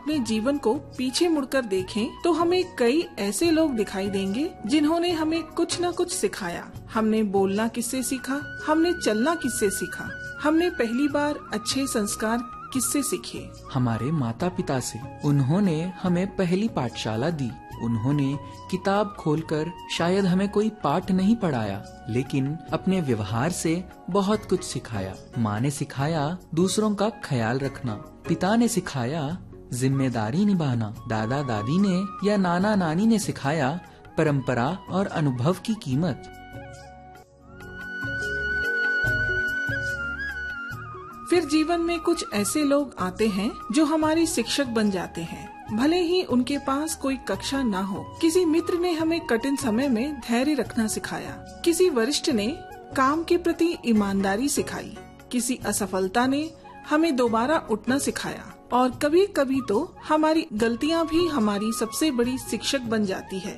अपने जीवन को पीछे मुड़कर देखें तो हमें कई ऐसे लोग दिखाई देंगे जिन्होंने हमें कुछ न कुछ सिखाया। हमने बोलना किससे सीखा, हमने चलना किससे सीखा, हमने पहली बार अच्छे संस्कार किससे सीखे? हमारे माता पिता से। उन्होंने हमें पहली पाठशाला दी। उन्होंने किताब खोलकर शायद हमें कोई पाठ नहीं पढ़ाया, लेकिन अपने व्यवहार से बहुत कुछ सिखाया। माँ ने सिखाया दूसरों का ख्याल रखना, पिता ने सिखाया जिम्मेदारी निभाना, दादा दादी ने या नाना नानी ने सिखाया परंपरा और अनुभव की कीमत। फिर जीवन में कुछ ऐसे लोग आते हैं जो हमारी शिक्षक बन जाते हैं, भले ही उनके पास कोई कक्षा ना हो। किसी मित्र ने हमें कठिन समय में धैर्य रखना सिखाया, किसी वरिष्ठ ने काम के प्रति ईमानदारी सिखाई, किसी असफलता ने हमें दोबारा उठना सिखाया, और कभी कभी तो हमारी गलतियाँ भी हमारी सबसे बड़ी शिक्षक बन जाती है।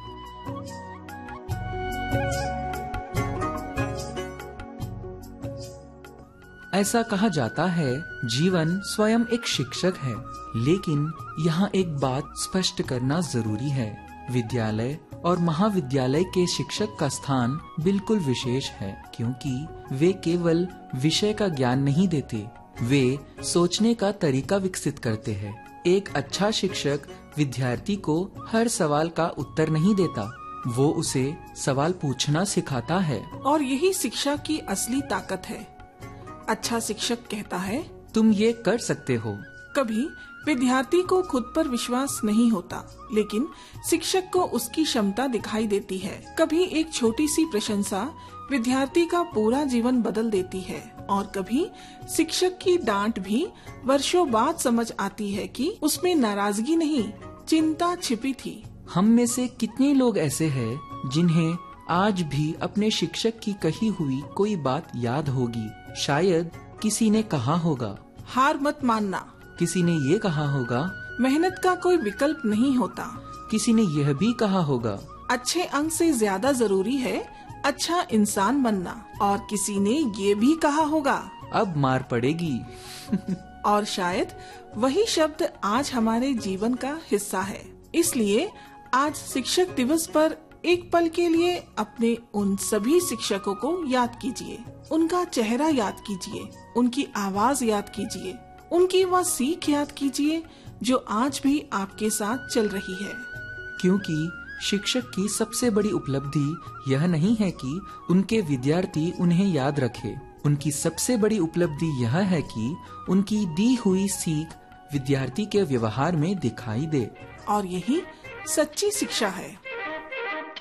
ऐसा कहा जाता है जीवन स्वयं एक शिक्षक है, लेकिन यहाँ एक बात स्पष्ट करना जरूरी है। विद्यालय और महाविद्यालय के शिक्षक का स्थान बिल्कुल विशेष है, क्योंकि वे केवल विषय का ज्ञान नहीं देते, वे सोचने का तरीका विकसित करते हैं। एक अच्छा शिक्षक विद्यार्थी को हर सवाल का उत्तर नहीं देता, वो उसे सवाल पूछना सिखाता है। और यही शिक्षा की असली ताकत है। अच्छा शिक्षक कहता है, तुम ये कर सकते हो। कभी विद्यार्थी को खुद पर विश्वास नहीं होता, लेकिन शिक्षक को उसकी क्षमता दिखाई देती है। कभी एक छोटी सी प्रशंसा विद्यार्थी का पूरा जीवन बदल देती है, और कभी शिक्षक की डांट भी वर्षों बाद समझ आती है कि उसमें नाराजगी नहीं, चिंता छिपी थी। हम में से कितने लोग ऐसे हैं जिन्हें आज भी अपने शिक्षक की कही हुई कोई बात याद होगी। शायद किसी ने कहा होगा, हार मत मानना। किसी ने ये कहा होगा, मेहनत का कोई विकल्प नहीं होता। किसी ने यह भी कहा होगा, अच्छे अंक से ज्यादा जरूरी है अच्छा इंसान बनना। और किसी ने ये भी कहा होगा, अब मार पड़ेगी। और शायद वही शब्द आज हमारे जीवन का हिस्सा है। इसलिए आज शिक्षक दिवस पर एक पल के लिए अपने उन सभी शिक्षकों को याद कीजिए, उनका चेहरा याद कीजिए, उनकी आवाज याद कीजिए, उनकी वह सीख याद कीजिए जो आज भी आपके साथ चल रही है। क्योंकि शिक्षक की सबसे बड़ी उपलब्धि यह नहीं है कि उनके विद्यार्थी उन्हें याद रखे, उनकी सबसे बड़ी उपलब्धि यह है कि उनकी दी हुई सीख विद्यार्थी के व्यवहार में दिखाई दे। और यही सच्ची शिक्षा है।